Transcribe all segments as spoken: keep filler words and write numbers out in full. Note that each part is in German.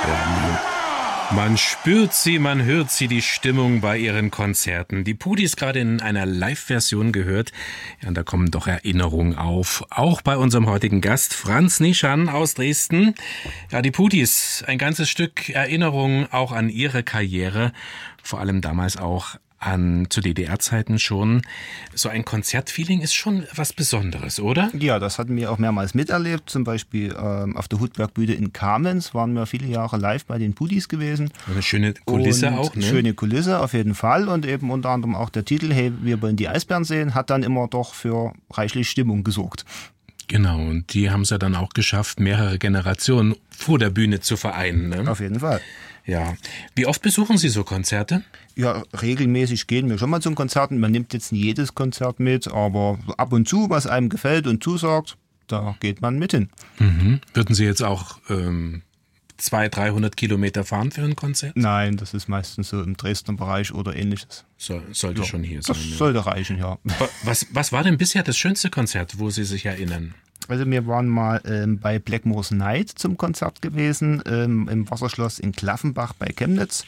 Man spürt sie, man hört sie, die Stimmung bei ihren Konzerten. Die Pudis gerade in einer Live-Version gehört. Ja, und da kommen doch Erinnerungen auf. Auch bei unserem heutigen Gast, Franz Nischan aus Dresden. Ja, die Pudis, ein ganzes Stück Erinnerung auch an ihre Karriere. Vor allem damals auch an zu D D R-Zeiten schon. So ein Konzertfeeling ist schon was Besonderes, oder? Ja, das hatten wir auch mehrmals miterlebt. Zum Beispiel ähm, auf der Hutbergbühne in Kamenz waren wir viele Jahre live bei den Pudis gewesen. Eine schöne Kulisse und auch, ne? Schöne Kulisse auf jeden Fall. Und eben unter anderem auch der Titel Hey, wir wollen die Eisbären sehen, hat dann immer doch für reichlich Stimmung gesorgt. Genau, und die haben es ja dann auch geschafft, mehrere Generationen vor der Bühne zu vereinen. Ne? Auf jeden Fall. Ja. Wie oft besuchen Sie so Konzerte? Ja, regelmäßig gehen wir schon mal zum Konzerten. Man nimmt jetzt nicht jedes Konzert mit, aber ab und zu, was einem gefällt und zusagt, da geht man mit hin. Mhm. Würden Sie jetzt auch ähm, zweihundert, dreihundert Kilometer fahren für ein Konzert? Nein, das ist meistens so im Dresdner Bereich oder ähnliches. So, sollte ja, schon hier sein. Das ja. sollte reichen, ja. Was, was war denn bisher das schönste Konzert, wo Sie sich erinnern? Also wir waren mal ähm, bei Blackmore's Night zum Konzert gewesen, ähm, im Wasserschloss in Klaffenbach bei Chemnitz.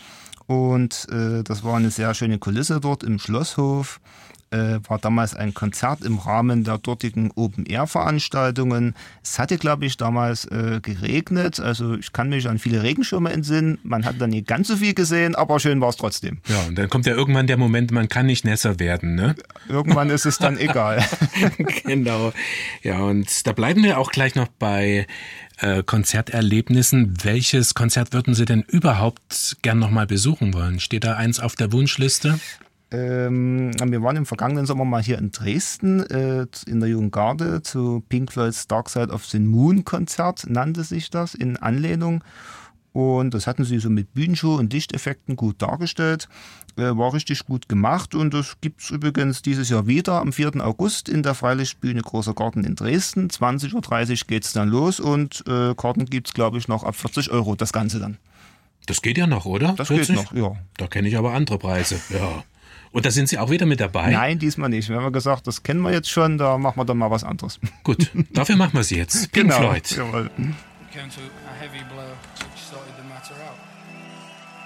Und äh, das war eine sehr schöne Kulisse dort im Schlosshof. Äh, war damals ein Konzert im Rahmen der dortigen Open-Air-Veranstaltungen. Es hatte, glaube ich, damals äh, geregnet. Also ich kann mich an viele Regenschirme entsinnen. Man hat dann nicht ganz so viel gesehen, aber schön war es trotzdem. Ja, und dann kommt ja irgendwann der Moment, man kann nicht nässer werden, ne? Irgendwann ist es dann egal. Genau. Ja, und da bleiben wir auch gleich noch bei äh, Konzerterlebnissen. Welches Konzert würden Sie denn überhaupt gern nochmal besuchen wollen? Steht da eins auf der Wunschliste? Ähm, wir waren im vergangenen Sommer mal hier in Dresden äh, in der Jugendgarde zu Pink Floyds Dark Side of the Moon Konzert, nannte sich das, in Anlehnung. Und das hatten sie so mit Bühnenshow und Lichteffekten gut dargestellt. Äh, war richtig gut gemacht und das gibt es übrigens dieses Jahr wieder am vierten August in der Freilichtbühne Großer Garten in Dresden. zwanzig Uhr dreißig geht es dann los und äh, Karten gibt es, glaube ich, noch ab vierzig Euro, das Ganze dann. Das geht ja noch, oder? Das vierzig? Geht noch, ja. Da kenne ich aber andere Preise, ja. Und da sind Sie auch wieder mit dabei? Nein, diesmal nicht. Wir haben gesagt, das kennen wir jetzt schon, da machen wir dann mal was anderes. Gut, dafür machen wir sie jetzt. Pink genau. Floyd. Jawohl. Came to a heavy blow, which sorted the matter out.